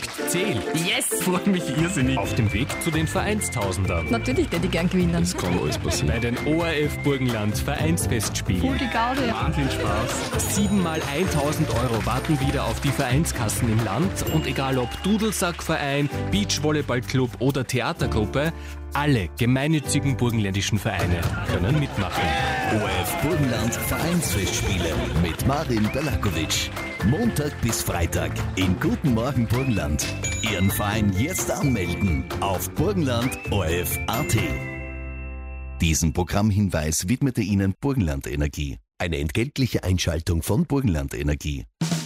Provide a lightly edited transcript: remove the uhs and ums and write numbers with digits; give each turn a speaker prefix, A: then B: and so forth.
A: Punkt zählt.
B: Yes!
A: Freue mich irrsinnig. Auf dem Weg zu den Vereinstausendern.
B: Natürlich hätte ich gern gewinnen.
C: Das kann alles passieren.
A: Bei den ORF Burgenland Vereinsfestspielen.
B: Voll die Gaude.
C: Wahnsinn Spaß.
A: 7 mal 1000 Euro warten wieder auf die Vereinskassen im Land. Und egal ob Dudelsackverein, Beachvolleyballclub oder Theatergruppe, alle gemeinnützigen burgenländischen Vereine können mitmachen.
D: ORF Burgenland Vereinsfestspiele mit Marin Belakovic. Montag bis Freitag in Guten Morgen Burgenland. Ihren Verein jetzt anmelden auf burgenland.orf.at. Diesen Programmhinweis widmete Ihnen Burgenland Energie. Eine entgeltliche Einschaltung von Burgenland Energie.